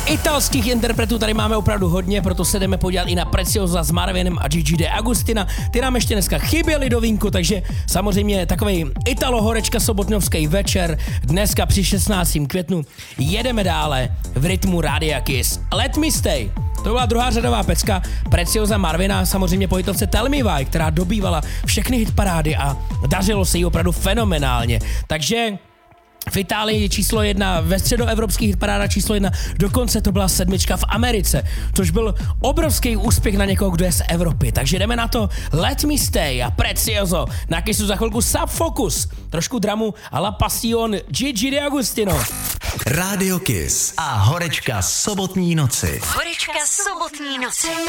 Italských interpretů tady máme opravdu hodně, proto se jdeme podívat i na Preciosa s Marvinem a Gigi D'Agostina. Ty nám ještě dneska chyběly do vínku, takže samozřejmě takovej Italo-horečka sobotňovský večer. Dneska při 16. květnu jedeme dále v rytmu Rádia Kiss. Let Me Stay. To byla druhá řadová pecka Preciosa Marvina, samozřejmě po hitovce Tell Me Why, která dobývala všechny hitparády a dařilo se jí opravdu fenomenálně. Takže v Itálii číslo 1, ve středoevropských hitparádách číslo 1, dokonce to byla 7 v Americe, což byl obrovský úspěch na někoho, kdo je z Evropy. Takže jdeme na to Let Me Stay a Precioso. Na Kissu za chvilku Subfocus, trošku dramu a La Passion Gigi D'Agostino. Rádio Kiss a horečka sobotní noci. Horečka sobotní noci.